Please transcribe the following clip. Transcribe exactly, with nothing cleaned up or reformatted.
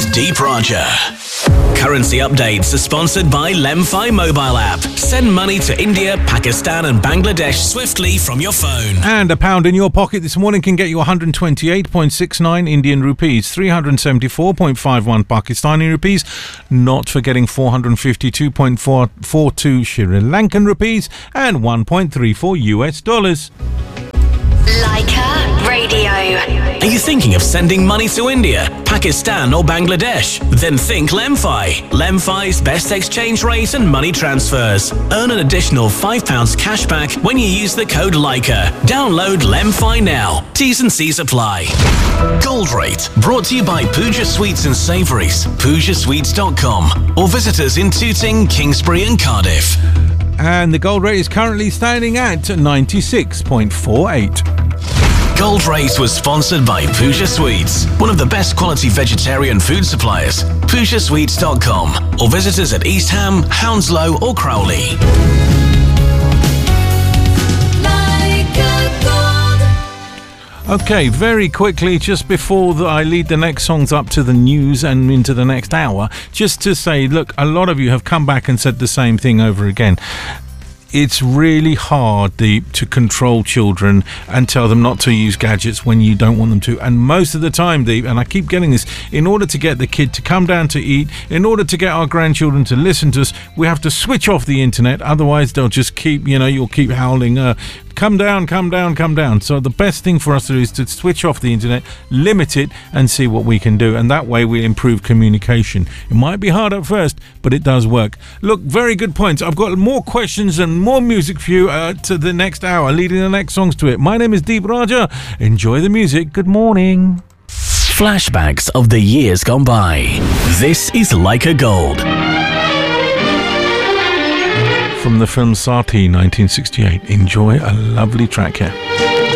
Deep Raja. Currency updates are sponsored by Lemfi mobile app. Send money to India, Pakistan and Bangladesh swiftly from your phone. And a pound in your pocket this morning can get you one hundred twenty-eight point six nine Indian rupees, three hundred seventy-four point five one Pakistani rupees, not forgetting four hundred fifty-two point four two Sri Lankan rupees and one point three four U S dollars. Leica Radio. Are you thinking of sending money to India, Pakistan or Bangladesh? Then think Lemfi. Lemfi's best exchange rate and money transfers. Earn an additional five pounds cash back when you use the code Leica. Download Lemfi now. T's and C's apply. Gold Rate, brought to you by Pooja Sweets and Savouries, pooja sweets dot com, or visit us in Tooting, Kingsbury and Cardiff. And the gold rate is currently standing at ninety-six point four eight. Gold Rate was sponsored by Pooja Sweets, one of the best quality vegetarian food suppliers. pooja sweets dot com, or visit us at East Ham, Hounslow or Crowley. Okay, very quickly, just before the, I lead the next songs up to the news and into the next hour, just to say, look, a lot of you have come back and said the same thing over again. It's really hard, Deep, to control children and tell them not to use gadgets when you don't want them to. And most of the time, Deep, and I keep getting this, in order to get the kid to come down to eat, in order to get our grandchildren to listen to us, we have to switch off the internet. Otherwise, they'll just keep, you know, you'll keep howling, uh, come down, come down, come down. So the best thing for us to do is to switch off the internet, limit it, and see what we can do. And that way we improve communication. It might be hard at first, but it does work. Look, very good points. I've got more questions and more music for you uh, to the next hour, leading the next songs to it. My name is Deep Raja. Enjoy the music. Good morning. Flashbacks of the years gone by. This is Leica Gold. From the film Sati, nineteen sixty-eight. Enjoy a lovely track here.